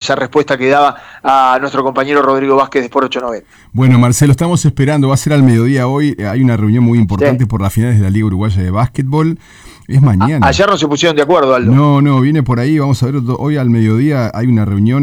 esa respuesta que daba a nuestro compañero Rodrigo Vázquez de Sport 890. Bueno, Marcelo, estamos esperando, va a ser al mediodía hoy, hay una reunión muy importante por las finales de la Liga Uruguaya de Básquetbol, es mañana. Ayer no se pusieron de acuerdo, Aldo. No, viene por ahí, vamos a ver, hoy al mediodía hay una reunión